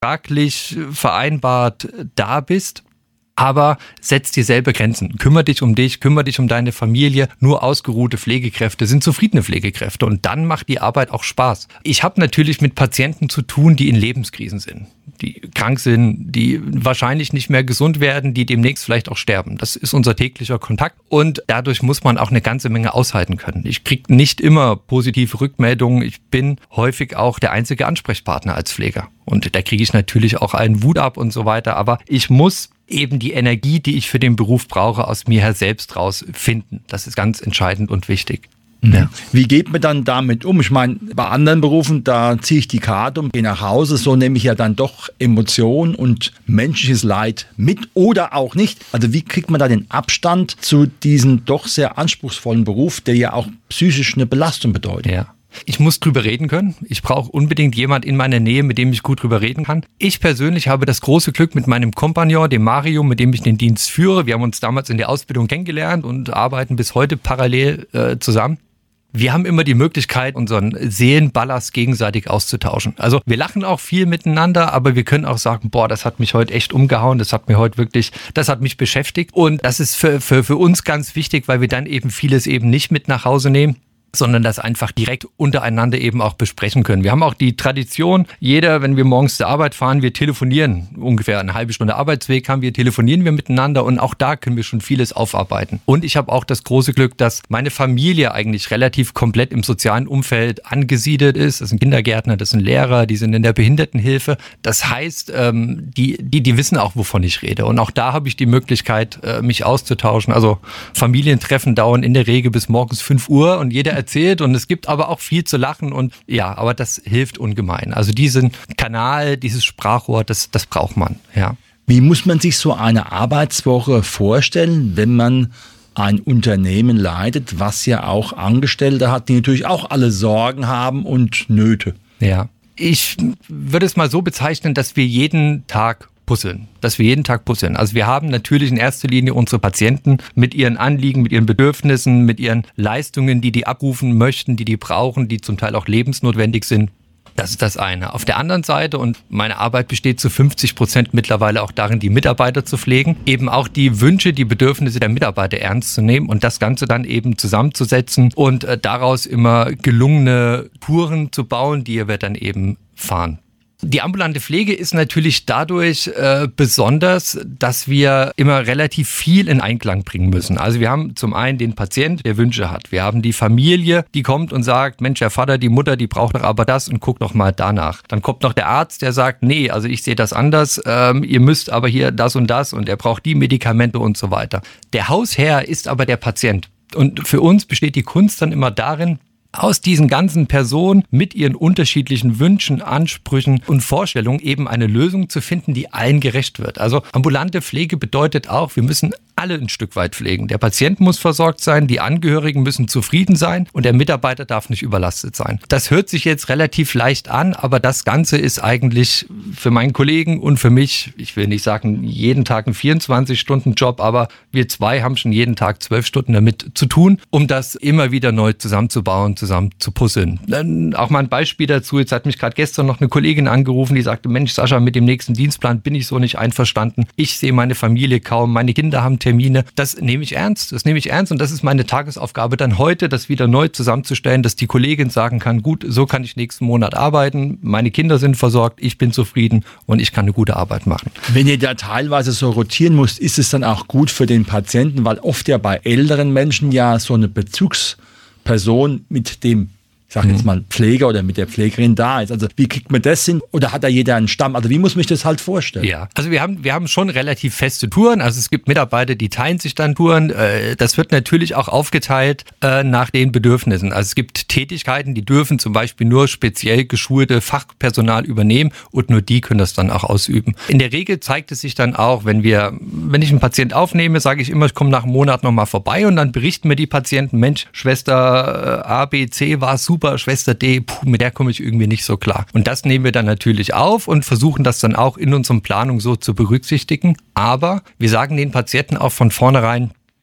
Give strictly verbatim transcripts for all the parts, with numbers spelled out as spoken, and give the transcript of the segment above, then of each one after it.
vertraglich vereinbart da bist. Aber setz dir selber Grenzen. Kümmere dich um dich, kümmere dich um deine Familie. Nur ausgeruhte Pflegekräfte sind zufriedene Pflegekräfte. Und dann macht die Arbeit auch Spaß. Ich habe natürlich mit Patienten zu tun, die in Lebenskrisen sind. Die krank sind, die wahrscheinlich nicht mehr gesund werden, die demnächst vielleicht auch sterben. Das ist unser täglicher Kontakt. Und dadurch muss man auch eine ganze Menge aushalten können. Ich kriege nicht immer positive Rückmeldungen. Ich bin häufig auch der einzige Ansprechpartner als Pfleger. Und da kriege ich natürlich auch einen Wut ab und so weiter. Aber ich muss eben die Energie, die ich für den Beruf brauche, aus mir her selbst raus finden. Das ist ganz entscheidend und wichtig. Mhm. Ja. Wie geht man dann damit um? Ich meine, bei anderen Berufen, da ziehe ich die Karte und gehe nach Hause. So nehme ich ja dann doch Emotionen und menschliches Leid mit oder auch nicht. Also wie kriegt man da den Abstand zu diesem doch sehr anspruchsvollen Beruf, der ja auch psychisch eine Belastung bedeutet? Ja. Ich muss drüber reden können. Ich brauche unbedingt jemand in meiner Nähe, mit dem ich gut drüber reden kann. Ich persönlich habe das große Glück mit meinem Kompagnon, dem Mario, mit dem ich den Dienst führe. Wir haben uns damals in der Ausbildung kennengelernt und arbeiten bis heute parallel äh, zusammen. Wir haben immer die Möglichkeit, unseren Seelenballast gegenseitig auszutauschen. Also wir lachen auch viel miteinander, aber wir können auch sagen, boah, das hat mich heute echt umgehauen, das hat mir heute wirklich, das hat mich beschäftigt. Und das ist für, für, für uns ganz wichtig, weil wir dann eben vieles eben nicht mit nach Hause nehmen, sondern das einfach direkt untereinander eben auch besprechen können. Wir haben auch die Tradition, jeder, wenn wir morgens zur Arbeit fahren, wir telefonieren. Ungefähr eine halbe Stunde Arbeitsweg haben wir, telefonieren wir miteinander und auch da können wir schon vieles aufarbeiten. Und ich habe auch das große Glück, dass meine Familie eigentlich relativ komplett im sozialen Umfeld angesiedelt ist. Das sind Kindergärtner, das sind Lehrer, die sind in der Behindertenhilfe. Das heißt, die, die, die wissen auch, wovon ich rede. Und auch da habe ich die Möglichkeit, mich auszutauschen. Also Familientreffen dauern in der Regel bis morgens fünf Uhr und jeder erzählt und es gibt aber auch viel zu lachen und ja, aber das hilft ungemein. Also diesen Kanal, dieses Sprachrohr, das, das braucht man, ja. Wie muss man sich so eine Arbeitswoche vorstellen, wenn man ein Unternehmen leitet, was ja auch Angestellte hat, die natürlich auch alle Sorgen haben und Nöte? Ja, ich würde es mal so bezeichnen, dass wir jeden Tag puzzeln, dass wir jeden Tag puzzeln. Also wir haben natürlich in erster Linie unsere Patienten mit ihren Anliegen, mit ihren Bedürfnissen, mit ihren Leistungen, die die abrufen möchten, die die brauchen, die zum Teil auch lebensnotwendig sind. Das ist das eine. Auf der anderen Seite, und meine Arbeit besteht zu fünfzig Prozent mittlerweile auch darin, die Mitarbeiter zu pflegen, eben auch die Wünsche, die Bedürfnisse der Mitarbeiter ernst zu nehmen und das Ganze dann eben zusammenzusetzen und äh, daraus immer gelungene Touren zu bauen, die wir dann eben fahren. Die ambulante Pflege ist natürlich dadurch äh, besonders, dass wir immer relativ viel in Einklang bringen müssen. Also wir haben zum einen den Patient, der Wünsche hat. Wir haben die Familie, die kommt und sagt, Mensch, der Vater, die Mutter, die braucht doch aber das und guckt doch mal danach. Dann kommt noch der Arzt, der sagt, nee, also ich sehe das anders, ähm, ihr müsst aber hier das und das und er braucht die Medikamente und so weiter. Der Hausherr ist aber der Patient. Und für uns besteht die Kunst dann immer darin, aus diesen ganzen Personen mit ihren unterschiedlichen Wünschen, Ansprüchen und Vorstellungen eben eine Lösung zu finden, die allen gerecht wird. Also ambulante Pflege bedeutet auch, wir müssen alle ein Stück weit pflegen. Der Patient muss versorgt sein, die Angehörigen müssen zufrieden sein und der Mitarbeiter darf nicht überlastet sein. Das hört sich jetzt relativ leicht an, aber das Ganze ist eigentlich für meinen Kollegen und für mich, ich will nicht sagen jeden Tag ein vierundzwanzig-Stunden-Job, aber wir zwei haben schon jeden Tag zwölf Stunden damit zu tun, um das immer wieder neu zusammenzubauen, zusammen zu puzzeln. Dann auch mal ein Beispiel dazu. Jetzt hat mich gerade gestern noch eine Kollegin angerufen, die sagte, Mensch Sascha, mit dem nächsten Dienstplan bin ich so nicht einverstanden. Ich sehe meine Familie kaum, meine Kinder haben Termine. Das nehme ich ernst, das nehme ich ernst und das ist meine Tagesaufgabe dann heute, das wieder neu zusammenzustellen, dass die Kollegin sagen kann, gut, so kann ich nächsten Monat arbeiten, meine Kinder sind versorgt, ich bin zufrieden und ich kann eine gute Arbeit machen. Wenn ihr da teilweise so rotieren müsst, ist es dann auch gut für den Patienten, weil oft ja bei älteren Menschen ja so eine Bezugsperson mit dem, ich sage jetzt mal Pfleger oder mit der Pflegerin da ist. Also wie kriegt man das hin? Oder hat da jeder einen Stamm? Also wie muss man sich das halt vorstellen? Ja, also wir haben, wir haben schon relativ feste Touren. Also es gibt Mitarbeiter, die teilen sich dann Touren. Das wird natürlich auch aufgeteilt nach den Bedürfnissen. Also es gibt Tätigkeiten, die dürfen zum Beispiel nur speziell geschulte Fachpersonal übernehmen und nur die können das dann auch ausüben. In der Regel zeigt es sich dann auch, wenn wir, wenn ich einen Patient aufnehme, sage ich immer, ich komme nach einem Monat nochmal vorbei und dann berichten mir die Patienten, Mensch, Schwester A, B, C war super, Schwester D, puh, mit der komme ich irgendwie nicht so klar. Und das nehmen wir dann natürlich auf und versuchen das dann auch in unserer Planung so zu berücksichtigen. Aber wir sagen den Patienten auch von vornherein,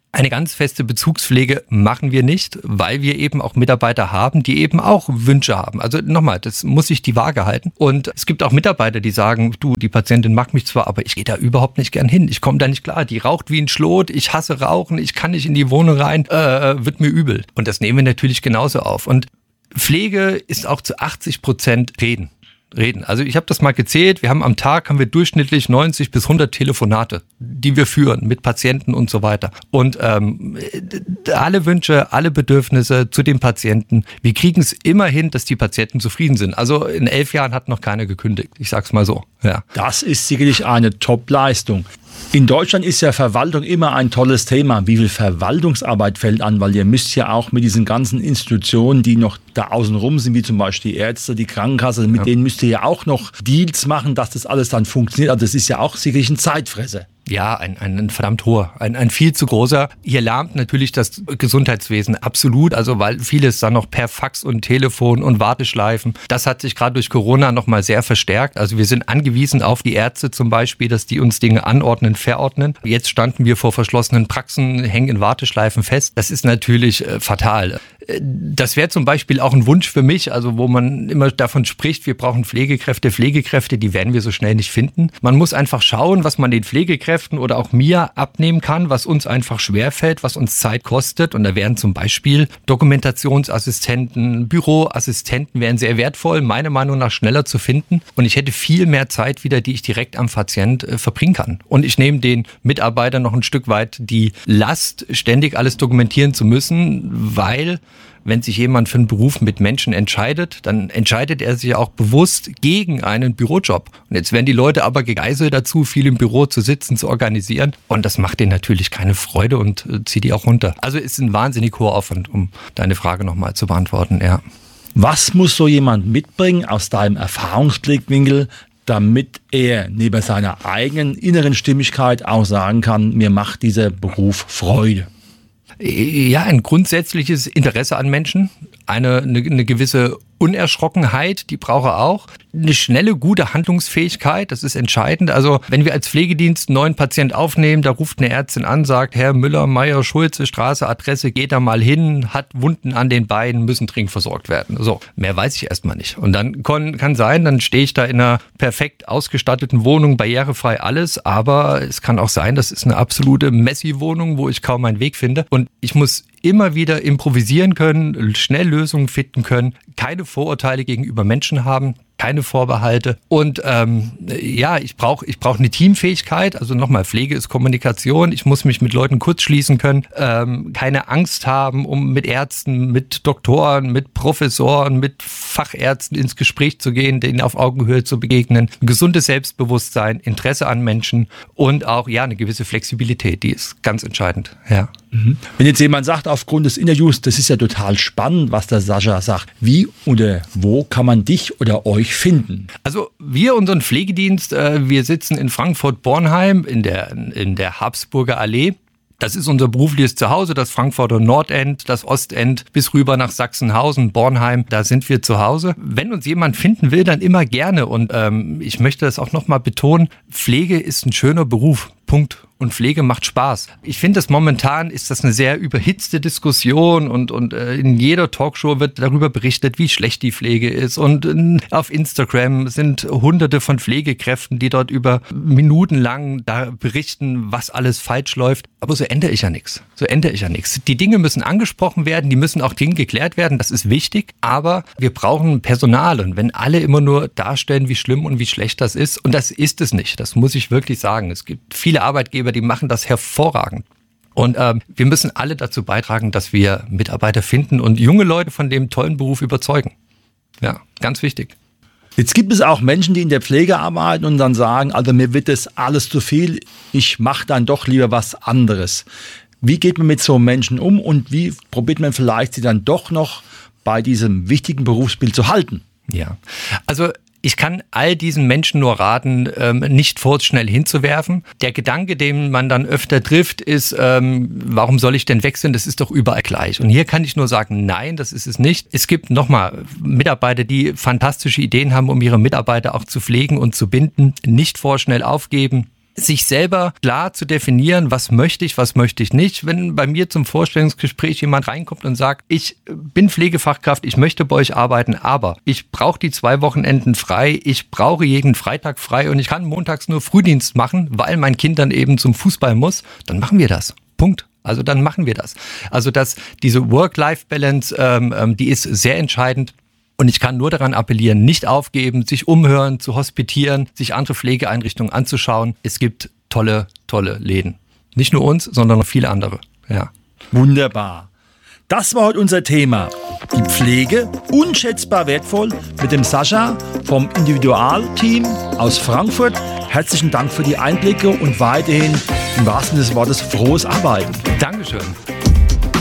Eine ganz feste Bezugspflege machen wir nicht, weil wir eben auch Mitarbeiter haben, die eben auch Wünsche haben. Also nochmal, das muss sich die Waage halten. Und es gibt auch Mitarbeiter, die sagen, du, die Patientin mag mich zwar, aber ich gehe da überhaupt nicht gern hin. Ich komme da nicht klar. Die raucht wie ein Schlot, ich hasse Rauchen, ich kann nicht in die Wohnung rein, äh, wird mir übel. Und das nehmen wir natürlich genauso auf. Und Pflege ist auch zu achtzig Prozent Reden. Reden. Also ich habe das mal gezählt, wir haben am Tag haben wir durchschnittlich neunzig bis hundert Telefonate, die wir führen mit Patienten und so weiter. Und ähm, alle Wünsche, alle Bedürfnisse zu den Patienten, wir kriegen es immer hin, dass die Patienten zufrieden sind. Also in elf Jahren hat noch keiner gekündigt, ich sag's mal so. Ja. Das ist sicherlich eine Top-Leistung. In Deutschland ist ja Verwaltung immer ein tolles Thema. Wie viel Verwaltungsarbeit fällt an? Weil ihr müsst ja auch mit diesen ganzen Institutionen, die noch da außen rum sind, wie zum Beispiel die Ärzte, die Krankenkasse, mit ja. denen müsst ihr ja auch noch Deals machen, dass das alles dann funktioniert. Also das ist ja auch sicherlich ein Zeitfresser. Ja, ein, ein, ein verdammt hoher, ein, ein viel zu großer. Hier lahmt natürlich das Gesundheitswesen absolut, also weil vieles dann noch per Fax und Telefon und Warteschleifen, das hat sich gerade durch Corona nochmal sehr verstärkt. Also wir sind angewiesen auf die Ärzte zum Beispiel, dass die uns Dinge anordnen, verordnen. Jetzt standen wir vor verschlossenen Praxen, hängen in Warteschleifen fest. Das ist natürlich äh, fatal. Das wäre zum Beispiel auch ein Wunsch für mich, also wo man immer davon spricht, wir brauchen Pflegekräfte, Pflegekräfte, die werden wir so schnell nicht finden. Man muss einfach schauen, was man den Pflegekräften oder auch mir abnehmen kann, was uns einfach schwerfällt, was uns Zeit kostet. Und da wären zum Beispiel Dokumentationsassistenten, Büroassistenten wären sehr wertvoll, meiner Meinung nach schneller zu finden. Und ich hätte viel mehr Zeit wieder, die ich direkt am Patient äh, verbringen kann. Und ich nehme den Mitarbeitern noch ein Stück weit die Last, ständig alles dokumentieren zu müssen, weil wenn sich jemand für einen Beruf mit Menschen entscheidet, dann entscheidet er sich auch bewusst gegen einen Bürojob. Und jetzt werden die Leute aber gegeißelt dazu, viel im Büro zu sitzen, zu organisieren. Und das macht denen natürlich keine Freude und äh, zieht die auch runter. Also ist ein wahnsinnig hoher Aufwand, um deine Frage nochmal zu beantworten. Ja. Was muss so jemand mitbringen aus deinem Erfahrungsblickwinkel, damit er neben seiner eigenen inneren Stimmigkeit auch sagen kann, mir macht dieser Beruf Freude? Ja, ein grundsätzliches Interesse an Menschen, eine, eine, eine gewisse Unerschrockenheit, die brauche er auch. Eine schnelle, gute Handlungsfähigkeit, das ist entscheidend. Also wenn wir als Pflegedienst einen neuen Patient aufnehmen, da ruft eine Ärztin an, sagt, Herr Müller, Meier, Schulze, Straße, Adresse, geht da mal hin, hat Wunden an den Beinen, müssen dringend versorgt werden. So, mehr weiß ich erstmal nicht. Und dann kann, kann sein, dann stehe ich da in einer perfekt ausgestatteten Wohnung, barrierefrei alles, aber es kann auch sein, das ist eine absolute Messi-Wohnung, wo ich kaum meinen Weg finde. Und ich muss immer wieder improvisieren können, schnell Lösungen finden können, keine Vorurteile gegenüber Menschen haben, keine Vorbehalte. Und ähm, ja, ich brauche ich brauch eine Teamfähigkeit. Also nochmal, Pflege ist Kommunikation. Ich muss mich mit Leuten kurzschließen können, ähm, keine Angst haben, um mit Ärzten, mit Doktoren, mit Professoren, mit Fachärzten ins Gespräch zu gehen, denen auf Augenhöhe zu begegnen. Ein gesundes Selbstbewusstsein, Interesse an Menschen und auch ja eine gewisse Flexibilität, die ist ganz entscheidend. Ja. Wenn jetzt jemand sagt, aufgrund des Interviews, das ist ja total spannend, was der Sascha sagt, wie oder wo kann man dich oder euch finden? Also wir, unseren Pflegedienst, äh, wir sitzen in Frankfurt-Bornheim in der, in der Habsburger Allee. Das ist unser berufliches Zuhause, das Frankfurter Nordend, das Ostend bis rüber nach Sachsenhausen, Bornheim, da sind wir zu Hause. Wenn uns jemand finden will, dann immer gerne. Und ähm, ich möchte das auch nochmal betonen, Pflege ist ein schöner Beruf, Punkt. Und Pflege macht Spaß. Ich finde, dass momentan ist das eine sehr überhitzte Diskussion und, und äh, in jeder Talkshow wird darüber berichtet, wie schlecht die Pflege ist. Und äh, auf Instagram sind hunderte von Pflegekräften, die dort über Minuten lang da berichten, was alles falsch läuft. Aber so ändere ich ja nichts. So ändere ich ja nichts. Die Dinge müssen angesprochen werden, die müssen auch Dinge geklärt werden. Das ist wichtig. Aber wir brauchen Personal. Und wenn alle immer nur darstellen, wie schlimm und wie schlecht das ist, und das ist es nicht, das muss ich wirklich sagen. Es gibt viele Arbeitgeber, die machen das hervorragend. Und ähm, wir müssen alle dazu beitragen, dass wir Mitarbeiter finden und junge Leute von dem tollen Beruf überzeugen. Ja, ganz wichtig. Jetzt gibt es auch Menschen, die in der Pflege arbeiten und dann sagen, also mir wird das alles zu viel, ich mache dann doch lieber was anderes. Wie geht man mit so Menschen um und wie probiert man vielleicht sie dann doch noch bei diesem wichtigen Berufsbild zu halten? Ja, also ich kann all diesen Menschen nur raten, ähm, nicht vorschnell hinzuwerfen. Der Gedanke, den man dann öfter trifft, ist, ähm, warum soll ich denn wechseln? Das ist doch überall gleich. Und hier kann ich nur sagen, nein, das ist es nicht. Es gibt nochmal Mitarbeiter, die fantastische Ideen haben, um ihre Mitarbeiter auch zu pflegen und zu binden. Nicht vorschnell aufgeben. sich selber klar zu definieren, was möchte ich, was möchte ich nicht. Wenn bei mir zum Vorstellungsgespräch jemand reinkommt und sagt, ich bin Pflegefachkraft, ich möchte bei euch arbeiten, aber ich brauche die zwei Wochenenden frei, ich brauche jeden Freitag frei und ich kann montags nur Frühdienst machen, weil mein Kind dann eben zum Fußball muss, dann machen wir das. Punkt. Also dann machen wir das. Also dass diese Work-Life-Balance, ähm, die ist sehr entscheidend. Und ich kann nur daran appellieren, nicht aufgeben, sich umhören, zu hospitieren, sich andere Pflegeeinrichtungen anzuschauen. Es gibt tolle, tolle Läden. Nicht nur uns, sondern noch viele andere. Ja. Wunderbar. Das war heute unser Thema. Die Pflege, unschätzbar wertvoll, mit dem Sascha vom Individualteam aus Frankfurt. Herzlichen Dank für die Einblicke und weiterhin im wahrsten Sinne des Wortes frohes Arbeiten. Dankeschön.